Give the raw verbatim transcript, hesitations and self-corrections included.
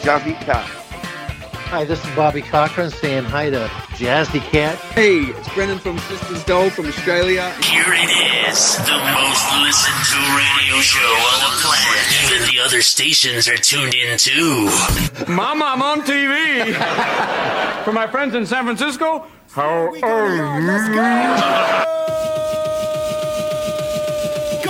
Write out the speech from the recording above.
Jazzy Cat. Hi, this is Bobby Cochran saying hi to Jazzy Cat. Hey, it's Brendan from Sisters Doll from Australia. Here it is, the most listened to radio show on the planet. Even the other stations are tuned in too. Mama, I'm on T V. For my friends in San Francisco, how are you? Let's go.